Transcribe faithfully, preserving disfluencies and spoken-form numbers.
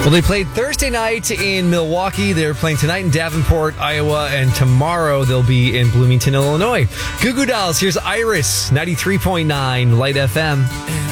Well, they played Thursday night in Milwaukee. They're playing tonight in Davenport, Iowa, and tomorrow they'll be in Bloomington, Illinois. Goo Goo Dolls, here's Iris, ninety-three point nine Light F M.